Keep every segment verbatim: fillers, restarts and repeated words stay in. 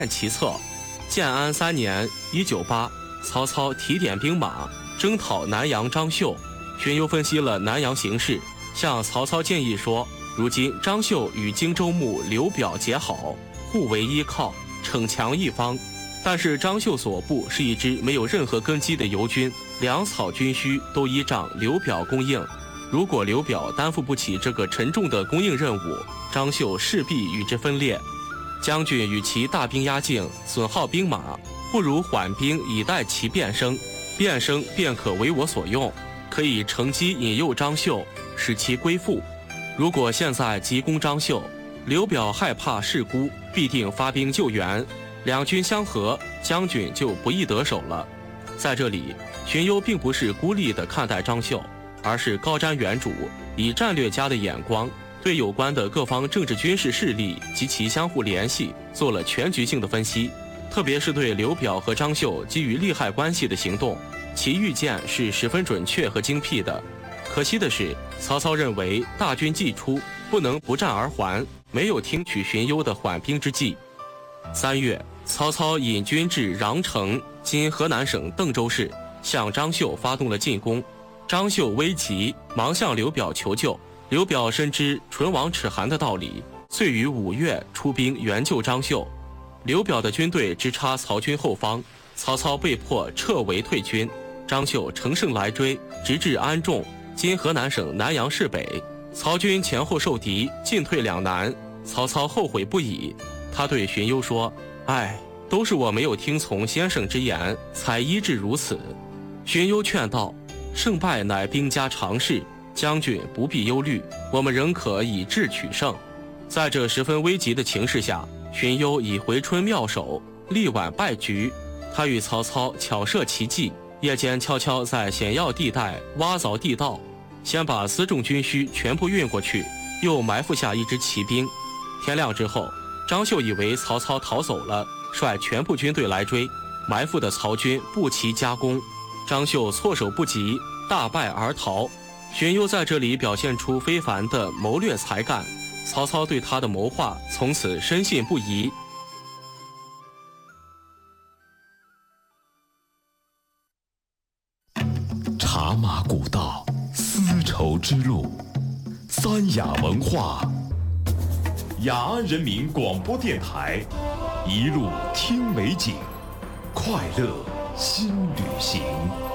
其策。建安三年（一九八），曹操提点兵马，征讨南阳张绣。荀攸分析了南阳形势，向曹操建议说：如今张绣与荆州牧刘表结好，互为依靠，逞强一方。但是张绣所部是一支没有任何根基的游军，粮草军需都依仗刘表供应。如果刘表担负不起这个沉重的供应任务，张绣势必与之分裂。将军与其大兵压境，损耗兵马，不如缓兵以待其变声，变声便可为我所用，可以乘机引诱张绣，使其归附。如果现在急攻张绣，刘表害怕事孤，必定发兵救援，两军相合，将军就不易得手了。在这里，荀攸并不是孤立地看待张绣，而是高瞻远瞩，以战略家的眼光，对有关的各方政治军事势力及其相互联系做了全局性的分析，特别是对刘表和张绣基于利害关系的行动，其预见是十分准确和精辟的。可惜的是，曹操认为大军既出，不能不战而还，没有听取荀攸的缓兵之计。三月，曹操引军至穰城（今河南省邓州市），向张绣发动了进攻。张绣危急，忙向刘表求救。刘表深知唇亡齿寒的道理，遂于五月出兵援救张绣。刘表的军队直插曹军后方，曹操被迫撤围退军。张绣乘胜来追，直至安众（今河南省南阳市北）。曹军前后受敌，进退两难。曹操后悔不已，他对荀攸说：“哎，都是我没有听从先生之言，才医至如此。”荀攸劝道：“胜败乃兵家常事，将军不必忧虑，我们仍可以智取胜。”在这十分危急的情势下，荀攸以回春妙手，力挽败局。他与曹操巧设奇计，夜间悄悄在险要地带挖凿地道，先把辎重军需全部运过去，又埋伏下一支骑兵。天亮之后，张绣以为曹操逃走了，率全部军队来追，埋伏的曹军不齐夹攻，张绣措手不及，大败而逃。荀攸在这里表现出非凡的谋略才干，曹操对他的谋划从此深信不疑。 茶马古道，丝绸之路，三雅文化，雅安人民广播电台，一路听美景，快乐新旅行。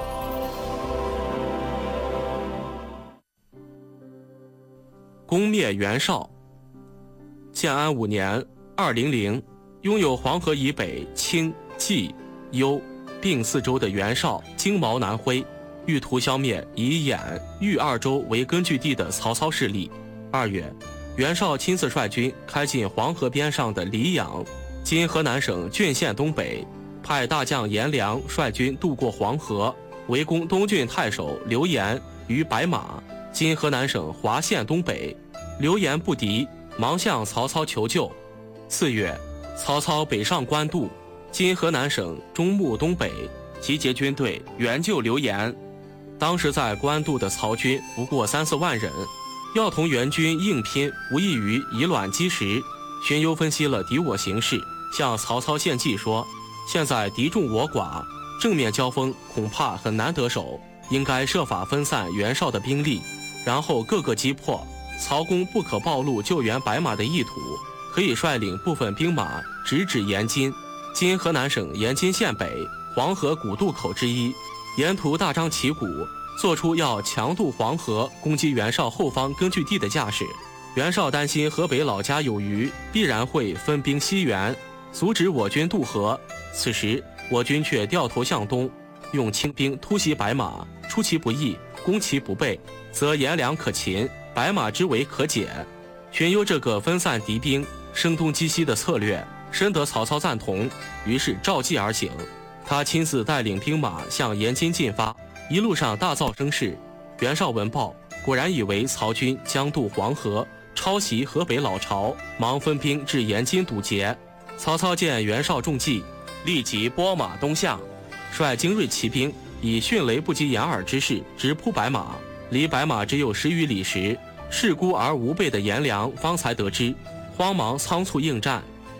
攻灭袁绍。建安五年（二零零），拥有黄河以北青、冀、幽并四州的袁绍经毛南挥，欲图消灭以兖、豫二州为根据地的曹操势力。二月，袁绍亲自率军开进黄河边上的黎阳（今河南省浚县东北），派大将颜良率军渡过黄河，围攻东郡太守刘延于白马（今河南省华县东北）。刘延不敌，忙向曹操求救。四月，曹操北上官渡（今河南省中牟东北），集结军队援救刘延。当时在官渡的曹军不过三四万人，要同援军硬拼，无异于以卵击石。荀攸分析了敌我形势，向曹操献计说：现在敌众我寡，正面交锋恐怕很难得手，应该设法分散袁绍的兵力，然后各个击破。曹公不可暴露救援白马的意图，可以率领部分兵马直指延津（今河南省延津县北）黄河古渡口之一，沿途大张旗鼓，做出要强渡黄河攻击袁绍后方根据地的架势。袁绍担心河北老家有余，必然会分兵西援，阻止我军渡河。此时我军却掉头向东，用轻兵突袭白马，出其不意，攻其不备，则颜良可擒，白马之围可解。荀攸这个分散敌兵、声东击西的策略，深得曹操赞同，于是召计而行。他亲自带领兵马向延津进发，一路上大造声势。袁绍闻报，果然以为曹军将渡黄河，抄袭河北老巢，忙分兵至延津堵截。曹操见袁绍中计，立即拨马东向，率精锐骑兵以迅雷不及掩耳之势直扑白马。离白马只有十余里时，势孤而无备的颜良方才得知，慌忙仓促应战。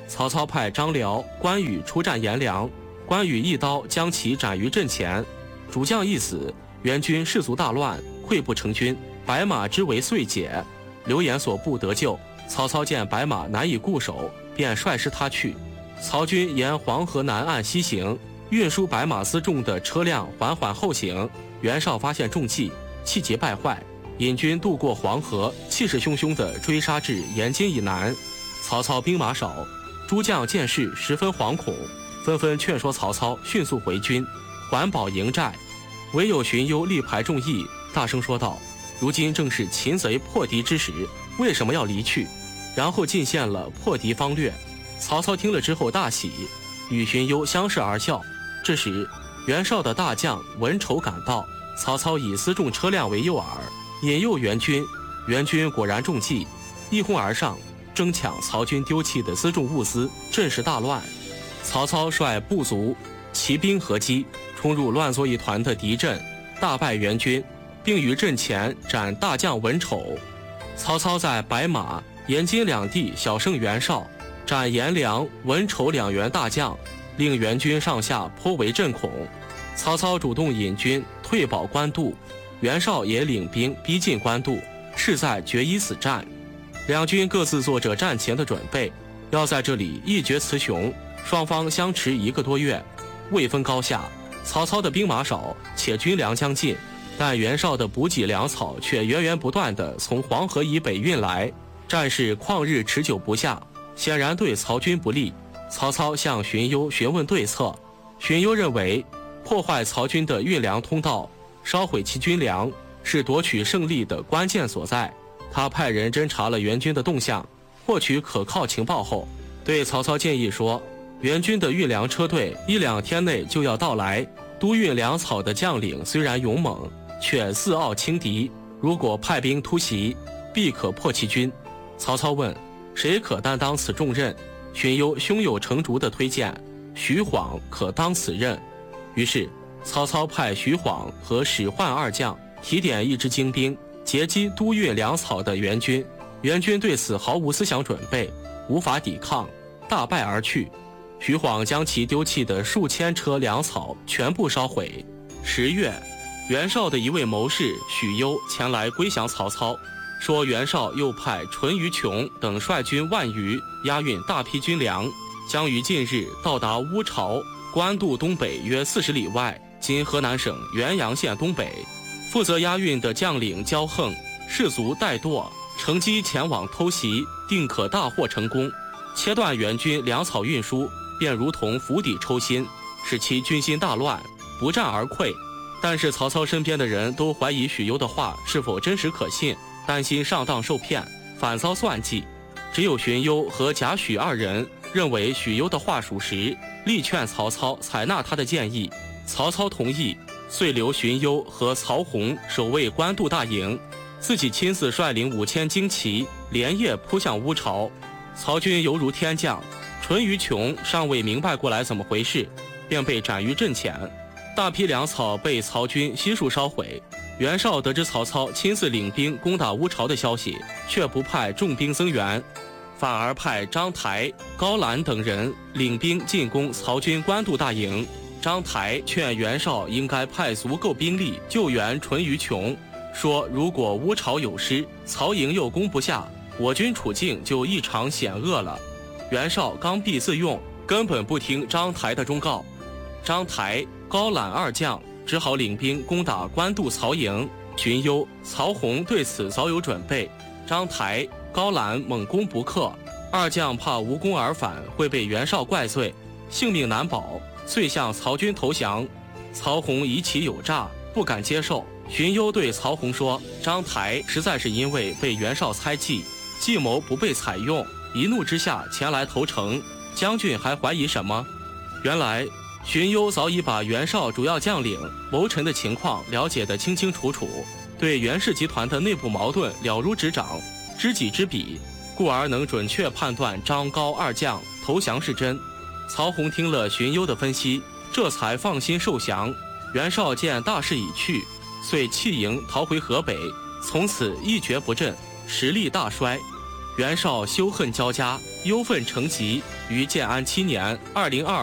曹操派张辽、关羽出战颜良，关羽一刀将其斩于阵前，主将一死，援军士卒大乱，溃不成军，白马之围遂解，刘演所部得救。曹操见白马难以固守，便率师他去。曹军沿黄河南岸西行，运输白马辎重的车辆缓缓后行。袁绍发现中计，气急败坏，引军渡过黄河，气势汹汹地追杀至延津以南。曹操兵马少，诸将见势十分惶恐，纷纷劝说曹操迅速回军，缓保营寨。唯有荀攸力排众议，大声说道：“如今正是擒贼破敌之时，为什么要离去？”然后进献了破敌方略。曹操听了之后大喜，与荀攸相视而笑。这时，袁绍的大将文丑赶到，曹操以辎重车辆为诱饵，引诱援军。援军果然中计，一哄而上，争抢曹军丢弃的辎重物资，阵势大乱。曹操率部族、骑兵合击，冲入乱作一团的敌阵，大败援军，并于阵前斩大将文丑。曹操在白马、延津两地小胜袁绍，斩颜良、文丑两员大将，令援军上下颇为震恐。曹操主动引军退保官渡，袁绍也领兵逼近官渡，势在决一死战。两军各自做着战前的准备，要在这里一决雌雄。双方相持一个多月，未分高下。曹操的兵马少，且军粮将尽，但袁绍的补给粮草却源源不断地从黄河以北运来，战事旷日持久不下，显然对曹军不利。曹操向荀攸询问对策，荀攸认为破坏曹军的运粮通道，烧毁其军粮，是夺取胜利的关键所在。他派人侦查了援军的动向，获取可靠情报后，对曹操建议说，援军的运粮车队一两天内就要到来，督运粮草的将领虽然勇猛，却自傲轻敌，如果派兵突袭，必可破其军。曹操问，谁可担当此重任？荀攸胸有成竹地推荐，徐晃可当此任。于是曹操派徐晃和史涣二将提点一支精兵，截击督运粮草的援军。援军对此毫无思想准备，无法抵抗，大败而去。徐晃将其丢弃的数千车粮草全部烧毁。十月，袁绍的一位谋士许攸前来归降曹操，说袁绍又派淳于琼等率军万余，押运大批军粮，将于近日到达乌巢，官渡东北约四十里外，今河南省原阳县东北。负责押运的将领焦横，士卒戴惰，乘机前往偷袭，定可大获成功。切断援军粮草运输，便如同釜底抽薪，使其军心大乱，不战而溃。但是曹操身边的人都怀疑许攸的话是否真实可信，担心上当受骗，反遭算计。只有荀攸和贾诩二人认为许攸的话属实，力劝曹操采纳他的建议。曹操同意，遂留荀攸和曹洪守卫官渡大营，自己亲自率领五千精骑，连夜扑向乌巢。曹军犹如天降，淳于琼尚未明白过来怎么回事，便被斩于阵前。大批粮草被曹军悉数烧毁。袁绍得知曹操亲自领兵攻打乌巢的消息，却不派重兵增援，反而派张台、高览等人领兵进攻曹军官渡大营。张台劝袁绍应该派足够兵力救援淳于琼，说如果乌巢有失，曹营又攻不下，我军处境就异常险恶了。袁绍刚愎自用，根本不听张台的忠告。张台、高览二将只好领兵攻打官渡曹营。荀攸、曹洪对此早有准备，张台、高览猛攻不克，二将怕无功而返会被袁绍怪罪，性命难保，遂向曹军投降。曹洪疑其有诈，不敢接受。荀攸对曹洪说，张台实在是因为被袁绍猜忌，计谋不被采用，一怒之下前来投诚，将军还怀疑什么？原来荀攸早已把袁绍主要将领、谋臣的情况了解得清清楚楚，对袁氏集团的内部矛盾了如指掌，知己知彼，故而能准确判断张高二将投降是真。曹洪听了荀攸的分析，这才放心受降。袁绍见大势已去，遂弃营逃回河北，从此一蹶不振，实力大衰。袁绍羞恨交加， 忧愤成疾，于建安七年（二零二